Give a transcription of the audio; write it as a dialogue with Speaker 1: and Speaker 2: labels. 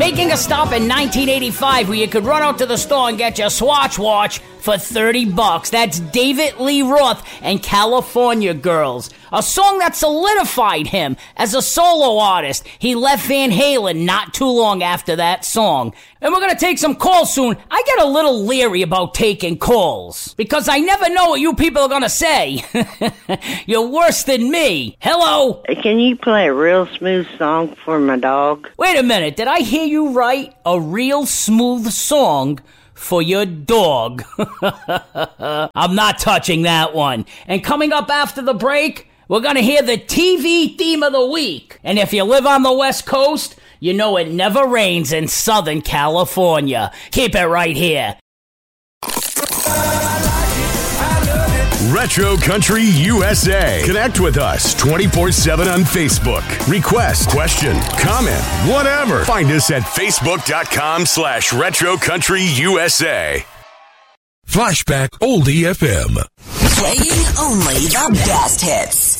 Speaker 1: making a stop in 1985 where you could run out to the store and get your Swatch watch for $30. That's David Lee Roth and California Girls, a song that solidified him as a solo artist. He left Van Halen not too long after that song. And we're going to take some calls soon. I get a little leery about taking calls because I never know what you people are going to say. You're worse than me. Hello?
Speaker 2: Can you play a real smooth song for my dog?
Speaker 1: Wait a minute. Did I hear you right? A real smooth song for your dog. I'm not touching that one. And coming up after the break, we're going to hear the TV theme of the week. And if you live on the West Coast, you know it never rains in Southern California. Keep it right here.
Speaker 3: Retro Country USA. Connect with us 24/7 on Facebook. Request, question, comment, whatever. Find us at facebook.com/Retro Country USA.
Speaker 4: Flashback Oldie FM.
Speaker 5: Playing only the best hits.